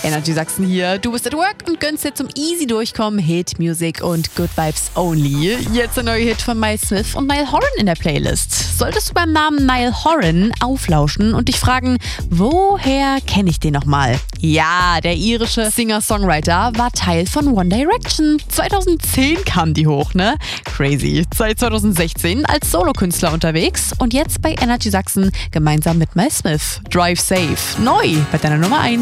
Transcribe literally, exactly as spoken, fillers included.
Energy Sachsen hier. Du bist at work und gönnst dir zum easy Durchkommen Hit Music und Good Vibes Only. Jetzt ein neuer Hit von Miles Smith und Niall Horan in der Playlist. Solltest du beim Namen Niall Horan auflauschen und dich fragen, woher kenne ich den nochmal? Ja, der irische Singer-Songwriter war Teil von One Direction. zweitausendzehn kam die hoch, ne? Crazy. Seit zweitausendsechzehn als Solokünstler unterwegs und jetzt bei Energy Sachsen gemeinsam mit Miles Smith. Drive Safe. Neu bei deiner Nummer eins.